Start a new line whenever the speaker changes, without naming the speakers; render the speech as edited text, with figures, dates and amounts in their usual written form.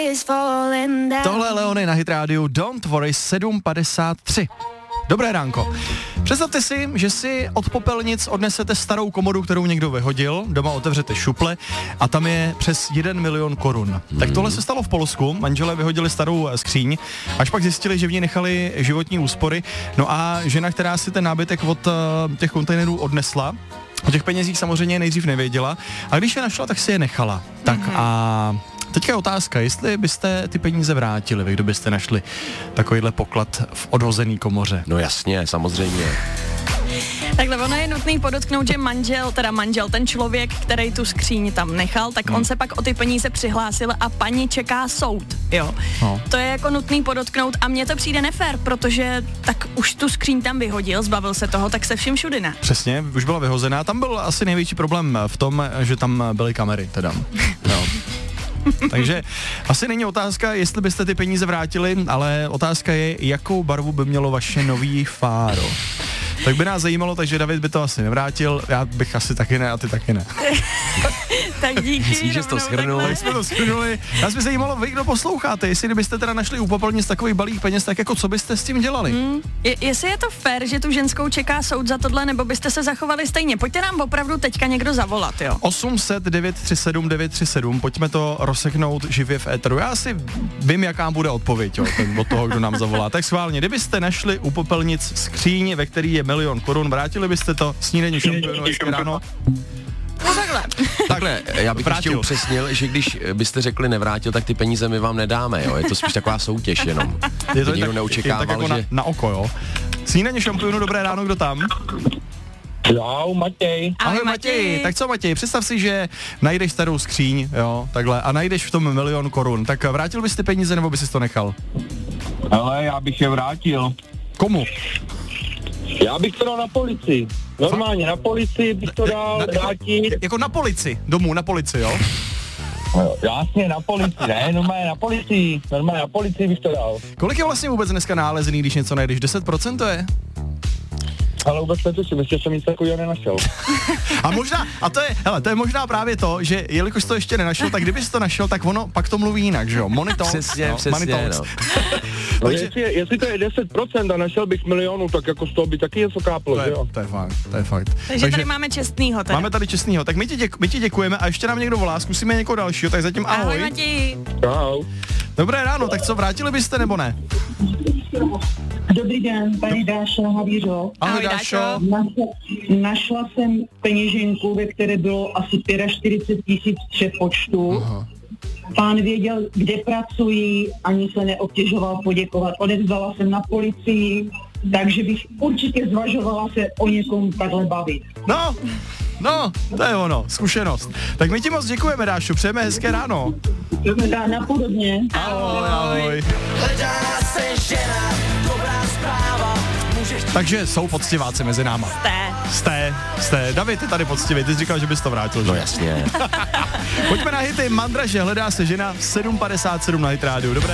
Tohle Leony na Hit Radio Don't Worry 7:53. Dobré ránko. Představte si, že si od popelnic odnesete starou komodu, kterou někdo vyhodil, doma otevřete šuple a tam je přes 1 milion korun. Tak tohle se stalo v Polsku, manželé vyhodili starou skříň, až pak zjistili, že v ní nechali životní úspory, no a žena, která si ten nábytek od těch kontejnerů odnesla, o těch penězích samozřejmě nejdřív nevěděla, a když je našla, tak si je nechala. Tak a teďka je otázka, jestli byste ty peníze vrátili, vy kdo byste našli takovýhle poklad v odhozený komoře.
No jasně, samozřejmě.
Takhle ono je nutný podotknout, že manžel, ten člověk, který tu skříň tam nechal, tak on se pak o ty peníze přihlásil a paní čeká soud, jo. No. To je jako nutný podotknout a mně to přijde nefér, protože tak už tu skříň tam vyhodil, zbavil se toho, tak se všim všudy ne.
Přesně, už byla vyhozená, tam byl asi největší problém v tom, že tam byly kamery, teda. No. Takže asi není otázka, jestli byste ty peníze vrátili, ale otázka je, jakou barvu by mělo vaše nový fáro. Tak by nás zajímalo, takže David by to asi nevrátil, já bych asi taky ne a ty taky ne.
Tak díky.
Myslím, že jsi to shrnul.
Tak jsme to shrnuli. Nás by zajímalo, vy kdo posloucháte, jestli byste teda našli u popelnic takový balík peněz, tak jako co byste s tím dělali?
Jestli je to fér, že tu ženskou čeká soud za tohle, nebo byste se zachovali stejně? Pojďte nám opravdu teďka někdo zavolat, jo.
800 937 937, pojďme to rozseknout živě v éteru. Já asi vím, jaká bude odpověď, jo, od toho, kdo nám zavolá. Tak schválně, kdybyste našli u popelnic skříň, ve který je 1 milion korun, vrátili byste to snídení šampionu ráno?
No
takhle, já bych ještě upřesnil, že když byste řekli nevrátil, tak ty peníze my vám nedáme, jo. Je to spíš taková soutěž jenom.
Je to
nikdo neočekával,
tak jako
že...
na oko, jo. Snídení šampionu, dobré ráno, kdo tam?
Čau, Matěj.
Ahoj Matěj. Tak co Matěj, představ si, že najdeš starou skříň, jo, takhle, a najdeš v tom 1 milion korun, tak vrátil bys ty peníze, nebo bys si to nechal?
Ale já bych je vrátil.
Komu?
Já bych to dal na policii. Normálně na policii bych to dal vrátit.
Jako na policii, domů, na policii, jo?
No, jasně, na policii, ne, normálně na policii bych to dal.
Kolik je vlastně vůbec dneska nálezný, když něco najdeš? 10% to je?
Ale vůbec netuším, ještě jsem nic takového nenašel.
A možná, to je možná právě to, že jelikož to ještě nenašel, tak kdybys to našel, tak ono pak to mluví jinak, že jo? Monitor.
Přesně, no.
Takže, jestli to je 10% a našel bych milionu, tak jako z toho by taky něco káplo, že jo?
To je fakt.
Takže tady máme čestnýho teda.
Máme tady čestnýho, tak my ti děkujeme a ještě nám někdo volá, zkusíme někoho dalšího, tak zatím ahoj.
Ahoj Matěj.
Čau.
Dobré ráno, tak co, vrátili byste nebo ne?
Dobrý den, tady Dáša Havířov.
Ahoj Dášo.
Našla jsem peněženku, ve které bylo asi 45 000 v přepočtu.
Aha.
Pán věděl, kde pracují, ani se neobtěžoval poděkovat. Odevzdala jsem na policii, takže bych určitě zvažovala se o někom takhle bavit.
No, to je ono, zkušenost. Tak my ti moc děkujeme, Dášo, přejeme hezké ráno.
Napodobně.
Ahoj. Takže jsou poctiváci mezi náma. Jste. David, ty tady poctivý, ty jsi říkal, že bys to vrátil.
No
že?
jasně.
Pojďme na hity, Mandraže, hledá se žena, 7:57 na Hit Radio. Dobré